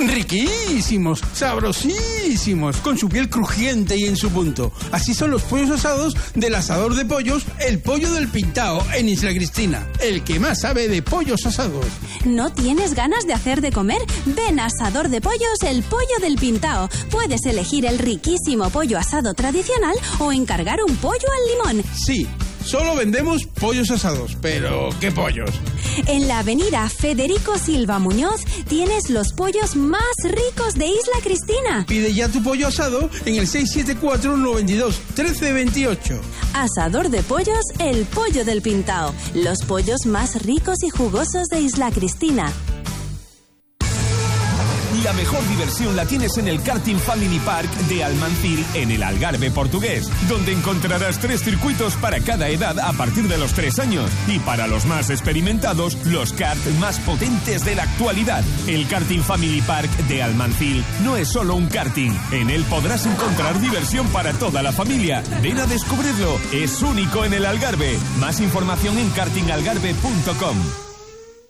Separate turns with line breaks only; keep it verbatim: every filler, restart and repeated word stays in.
Riquísimos, sabrosísimos, con su piel crujiente y en su punto. Así son los pollos asados del asador de pollos, el Pollo del Pintao, en Isla Cristina. El que más sabe de pollos asados.
¿No tienes ganas de hacer de comer? Ven a Asador de Pollos, el Pollo del Pintao. Puedes elegir el riquísimo pollo asado tradicional o encargar un pollo al limón.
Sí, solo vendemos pollos asados, pero ¿qué pollos?
En la avenida Federico Silva Muñoz tienes los pollos más ricos de Isla Cristina.
Pide ya tu pollo asado en el seis siete cuatro, noventa y dos, trece veintiocho.
Asador de Pollos, el Pollo del Pintao. Los pollos más ricos y jugosos de Isla Cristina.
La mejor diversión la tienes en el Karting Family Park de Almancil, en el Algarve portugués, donde encontrarás tres circuitos para cada edad a partir de los tres años y para los más experimentados, los karts más potentes de la actualidad. El Karting Family Park de Almancil no es solo un karting, en él podrás encontrar diversión para toda la familia. Ven a descubrirlo, es único en el Algarve. Más información en karting algarve punto com.